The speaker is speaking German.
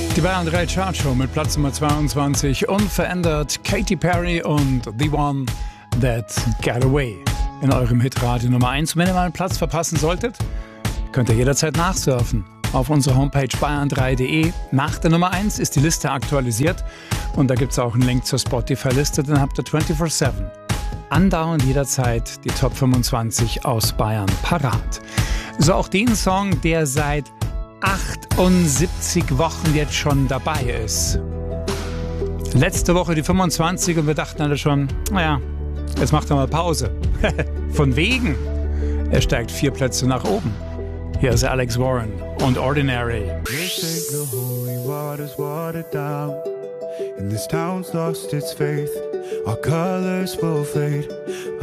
Die Bayern 3 Chartshow mit Platz Nummer 22, unverändert Katy Perry und The One That Got Away in eurem Hitradio Nummer 1. Und wenn ihr mal einen Platz verpassen solltet, könnt ihr jederzeit nachsurfen auf unserer Homepage bayern3.de. Nach der Nummer 1 ist die Liste aktualisiert und da gibt es auch einen Link zur Spotify-Liste, dann habt ihr 24/7 andauernd jederzeit die Top 25 aus Bayern parat. So auch den Song, der seit 78 Wochen jetzt schon dabei ist. Letzte Woche die 25 und wir dachten alle schon, naja, jetzt macht er mal Pause. Von wegen. Er steigt 4 Plätze nach oben. Hier ist Alex Warren und Ordinary. They say the holy water's watered down, and this town's lost its faith. Our colors will fade.